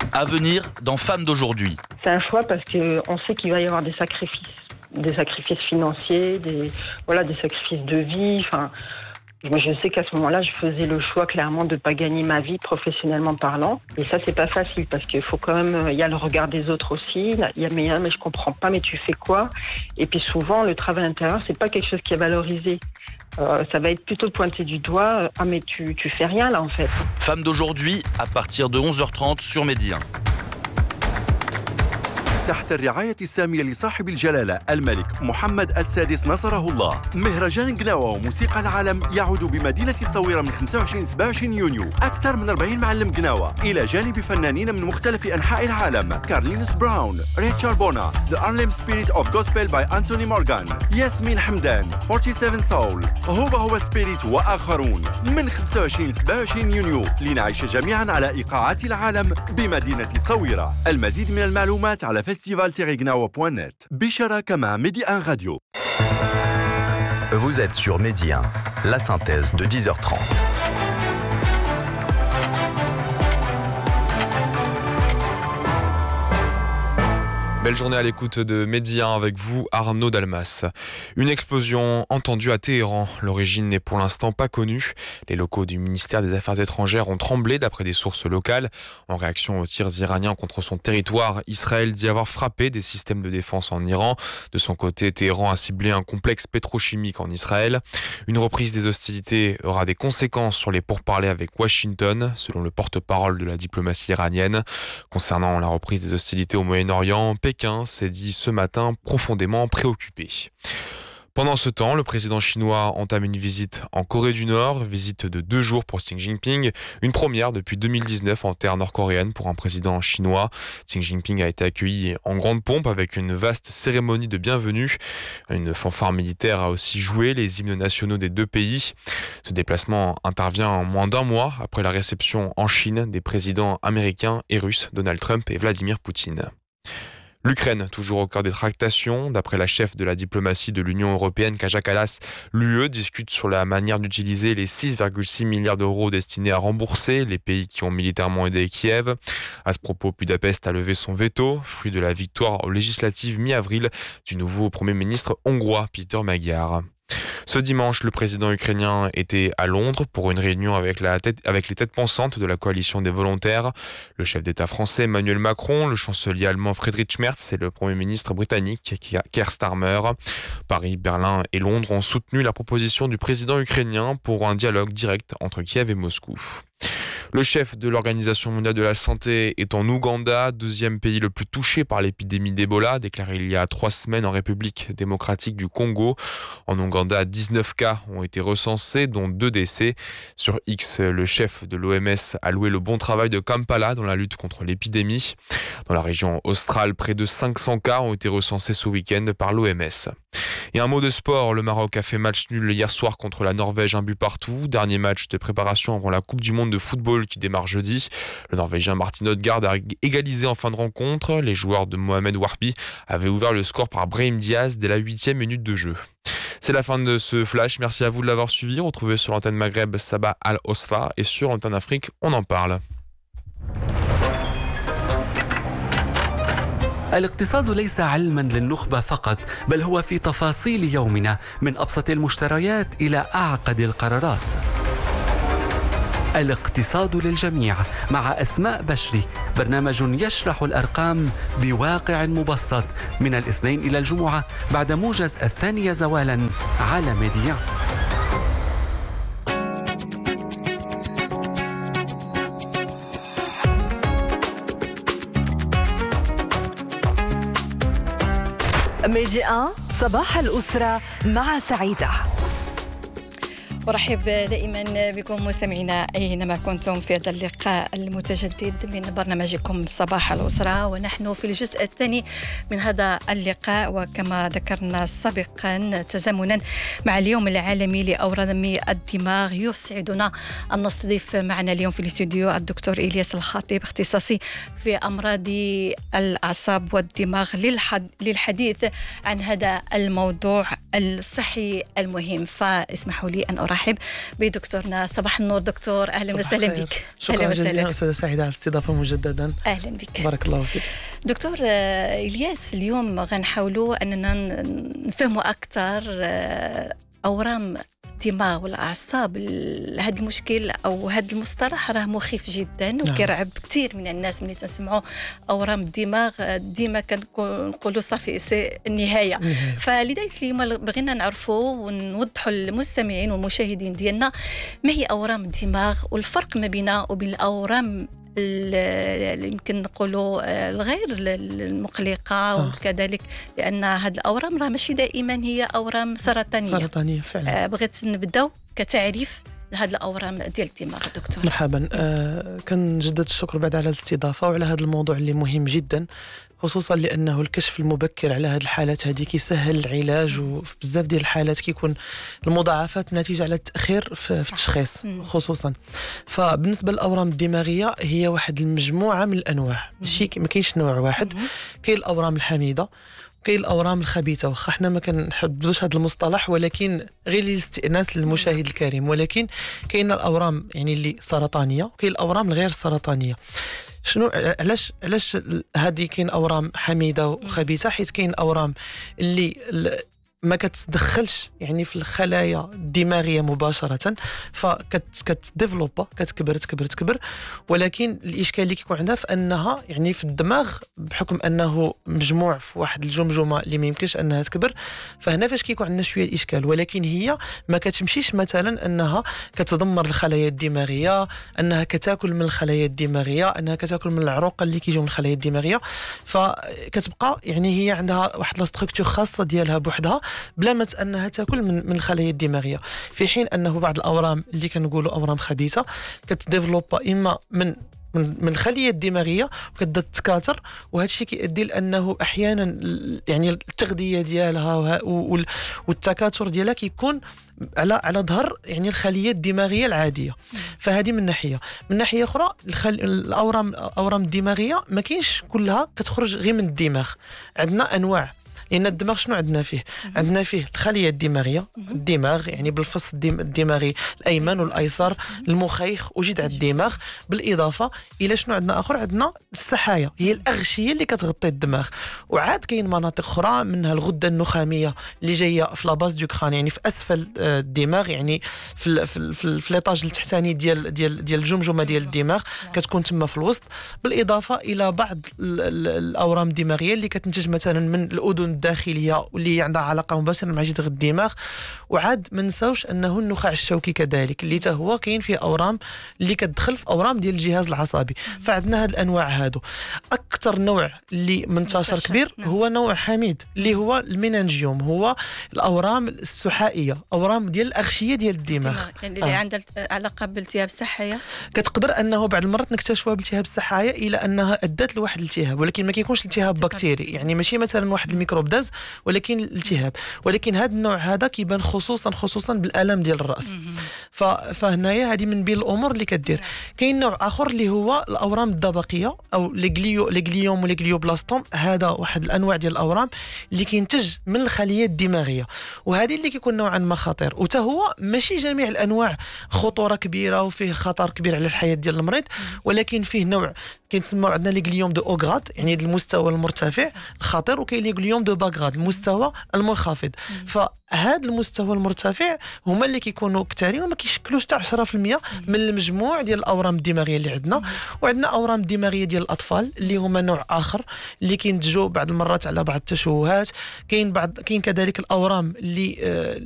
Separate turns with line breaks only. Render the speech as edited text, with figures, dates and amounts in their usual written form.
À venir dans Femmes d'aujourd'hui.
C'est un choix parce qu'on sait qu'il va y avoir des sacrifices financiers, des sacrifices de vie. Enfin, moi, je sais qu'à ce moment-là, je faisais le choix clairement de ne pas gagner ma vie professionnellement parlant. Et ça, c'est pas facile parce qu'il faut quand même, il y a le regard des autres aussi. Il y a mais je comprends pas, mais tu fais quoi? Et puis souvent, le travail intérieur, c'est pas quelque chose qui est valorisé. Ça va être plutôt pointé du doigt. Ah mais tu fais rien là en fait.
Femmes d'aujourd'hui à partir de 11h30 sur Medi 1.
تحت الرعاية السامية لصاحب الجلالة الملك محمد السادس نصره الله، مهرجان قناوة وموسيقى العالم يعود بمدينة الصويرة من 25-27 يونيو. أكثر من 40 معلم قناوة إلى جانب فنانين من مختلف أنحاء العالم: كارلينوس براون، ريتشارد بونا، The Harlem Spirit of Gospel by Anthony Morgan، ياسمين حمدان، 47 Soul، هو سبيريت وآخرون. من 25-27 يونيو لنعيش جميعا على إيقاعات العالم بمدينة الصويرة. المزيد من المعلومات على festival-gnawa.net. بشراكة مع Medi 1 Radio.
Vous êtes sur Medi 1, la synthèse de 10h30.
Belle journée à l'écoute de Medi 1 avec vous, Arnaud Dalmas. Une explosion entendue à Téhéran. L'origine n'est pour l'instant pas connue. Les locaux du ministère des Affaires étrangères ont tremblé d'après des sources locales. En réaction aux tirs iraniens contre son territoire, Israël dit avoir frappé des systèmes de défense en Iran. De son côté, Téhéran a ciblé un complexe pétrochimique en Israël. Une reprise des hostilités aura des conséquences sur les pourparlers avec Washington, selon le porte-parole de la diplomatie iranienne. Concernant la reprise des hostilités au Moyen-Orient, Pékin s'est dit ce matin profondément préoccupé. Pendant ce temps, le président chinois entame une visite en Corée du Nord, visite de 2 jours pour Xi Jinping, une première depuis 2019 en terre nord-coréenne pour un président chinois. Xi Jinping a été accueilli en grande pompe avec une vaste cérémonie de bienvenue. Une fanfare militaire a aussi joué les hymnes nationaux des 2 pays. Ce déplacement intervient en moins d'1 mois après la réception en Chine des présidents américains et russes Donald Trump et Vladimir Poutine. L'Ukraine, toujours au cœur des tractations. D'après la chef de la diplomatie de l'Union européenne, Kaja Kallas, l'UE discute sur la manière d'utiliser les 6,6 milliards d'euros destinés à rembourser les pays qui ont militairement aidé Kiev. À ce propos, Budapest a levé son veto, fruit de la victoire aux législatives mi-avril du nouveau Premier ministre hongrois, Péter Magyar. Ce dimanche, le président ukrainien était à Londres pour une réunion avec les têtes pensantes de la coalition des volontaires. Le chef d'État français Emmanuel Macron, le chancelier allemand Friedrich Merz et le premier ministre britannique Keir Starmer. Paris, Berlin et Londres ont soutenu la proposition du président ukrainien pour un dialogue direct entre Kiev et Moscou. Le chef de l'Organisation mondiale de la santé est en Ouganda, 2e pays le plus touché par l'épidémie d'Ebola, déclaré il y a 3 semaines en République démocratique du Congo. En Ouganda, 19 cas ont été recensés, dont 2 décès. Sur X, le chef de l'OMS a loué le bon travail de Kampala dans la lutte contre l'épidémie. Dans la région australe, près de 500 cas ont été recensés ce week-end par l'OMS. Et un mot de sport, le Maroc a fait match nul hier soir contre la Norvège, 1 but partout. Dernier match de préparation avant la Coupe du Monde de football qui démarre jeudi. Le Norvégien Martin Odegaard a égalisé en fin de rencontre. Les joueurs de Mohamed Warbi avaient ouvert le score par Brahim Diaz dès la 8e minute de jeu. C'est la fin de ce flash. Merci à vous de l'avoir suivi. Retrouvez sur l'antenne Maghreb Sabah Al-Osra et sur l'antenne Afrique, on en parle.
الاقتصاد ليس علما للنخبة فقط، بل هو في تفاصيل يومنا، من أبسط المشتريات إلى أعقد القرارات. الاقتصاد للجميع مع أسماء بشري، برنامج يشرح الأرقام بواقع مبسط من الاثنين إلى الجمعة بعد موجز 2 زوالا على ميديا.
ميدي 1 صباح الأسرة مع سعيدة.
أرحب دائما بكم مستمعينا أينما كنتم في هذا اللقاء المتجدد من برنامجكم صباح الأسرة، ونحن في الجزء الثاني من هذا اللقاء، وكما ذكرنا سابقا تزامنا مع اليوم العالمي لأورام الدماغ يسعدنا أن نستضيف معنا اليوم في الاستوديو الدكتور إلياس الخطيب، اختصاصي في أمراض الأعصاب والدماغ للحديث عن هذا الموضوع الصحي المهم. فاسمحوا لي أن أرحب نرحب بدكتورنا. صباح النور دكتور، اهلا وسهلا بك.
شكرا جزيلا استاذه سعيده على الاستضافه مجددا.
اهلا بك.
بارك الله فيك.
دكتور الياس، اليوم غنحاولوا اننا نفهموا اكثر اورام الدماغ والاعصاب. هذا المشكل او هذا المصطلح راه مخيف جدا وكيرعب كثير من الناس. ملي تسمعوا اورام الدماغ ديما كنقولوا صافي سي النهايه. فلذلك اليوم بغينا نعرفوا ونوضحوا للمستمعين والمشاهدين ديالنا ما هي اورام الدماغ والفرق ما بينها وبين الاورام اللي يمكن نقولوا الغير المقلقه وكذلك، لان هذه الاورام راه ماشي دائما هي اورام سرطانيه
فعلا.
بغيت نبداو كتعريف هذه الاورام ديال الدماغ دكتور.
مرحبا. كنجدد الشكر بعد على الاستضافه وعلى هذا الموضوع اللي مهم جدا، خصوصا لانه الكشف المبكر على هذه الحالات هذه كيسهل العلاج، وفي بزاف ديال الحالات كيكون المضاعفات ناتجه على التاخير في التشخيص خصوصا. فبالنسبه للاورام الدماغيه هي واحد المجموعه من الانواع، ماشي ما كاينش نوع واحد. كاين الاورام الحميده، كاين الاورام الخبيثه، واخا حنا ما كنحبوش هذا المصطلح ولكن غير للاستئناس للمشاهد الكريم. ولكن كاين الاورام يعني اللي سرطانيه وكاين الاورام الغير سرطانيه. شنو علاش هذه كاين اورام حميده وخبيثه؟ حيت كاين اورام اللي ما كتدخلش يعني في الخلايا الدماغيه مباشره، فكتديفلوبا كتكبر، ولكن الاشكال اللي كيكون عندها في انها يعني في الدماغ بحكم انه مجموع في واحد الجمجمه اللي ما يمكنش انها تكبر. فهنا فاش كيكون عندنا شويه الاشكال، ولكن هي ما كتمشيش مثلا انها كتدمر الخلايا الدماغيه، انها كتاكل من الخلايا الدماغيه، انها كتاكل من العروق اللي كيجيو من الخلايا الدماغيه. فكتبقى يعني هي عندها واحد لا ستركتور خاصه ديالها بوحدها بلا ما انها تاكل من الخلايا الدماغيه. في حين انه بعض الاورام اللي كنقولوا اورام خبيثه كتديفلوبا اما من الخليه الدماغيه وكتبدا تتكاثر، وهذا الشيء كيؤدي لانه احيانا يعني التغذيه ديالها والتكاثر ديالها كيكون على ظهر يعني الخليه الدماغيه العاديه. فهذه من ناحيه اخرى الاورام الدماغيه ما كاينش كلها كتخرج غير من الدماغ. عندنا انواع، لأن الدماغ شنو عندنا فيه؟ عندنا فيه الخلية الدماغية، الدماغ يعني بالفص الدماغي الأيمن والأيسر، المخيخ وجذع الدماغ، بالإضافة إلى شنو عندنا آخر؟ عندنا السحايا، هي الأغشية اللي كتغطي الدماغ. وعاد كاين مناطق أخرى منها الغدة النخامية اللي جاية في لاباز دو كران، يعني في أسفل الدماغ، يعني في ليطاج التحتاني ديال الجمجمة ديال الدماغ، كتكون تما في الوسط. بالإضافة إلى بعض الأورام الدماغية اللي كتنتج مثلا من الأذن الداخليه واللي عندها علاقه مباشره مع جذع الدماغ. وعاد ما نساوش انه النخاع الشوكي كذلك اللي حتى هو كاين فيه اورام اللي كتدخل في اورام ديال الجهاز العصبي. فعندنا هاد الانواع هادو. اكثر نوع اللي منتشر كبير هو نوع حميد اللي هو المينانجيوم، هو الاورام السحائيه، اورام ديال الاغشيه ديال الدماغ
يعني اللي عندها علاقه بالالتهاب السحايه.
كتقدر انه بعض المرات نكتشفوها بالتهاب السحايه الى انها ادت لواحد الالتهاب، ولكن ما كيكونش التهاب بكتيري، يعني ماشي مثلا واحد الميكروب داز ولكن الالتهاب. ولكن هذا النوع هذا كيبان خصوصا بالالم ديال الراس. فهنايا هذه من بين الامور اللي كدير. كاين نوع اخر اللي هو الاورام الدبقيه او ليغليوم وليغليوبلاستوم. هذا واحد الانواع ديال الاورام اللي كينتج من الخليه الدماغيه، وهذه اللي كيكون نوعا ما خطير. وتا هو ماشي جميع الانواع خطوره كبيره وفيه خطر كبير على الحياه ديال المريض، ولكن فيه نوع كيتسمى عندنا ليغليوم دو اوغراد، يعني المستوى المرتفع الخطير، وكاين ليغليوم دو باغراد المستوى المنخفض. فهذا المستوى المرتفع هما اللي كيكونوا كثيرين وما كيشكلوش حتى 10% من المجموع ديال الاورام الدماغيه اللي عندنا. وعندنا اورام دماغيه ديال الاطفال اللي هما نوع اخر اللي كينتجوا بعض المرات على بعض التشوهات. كاين كذلك الاورام اللي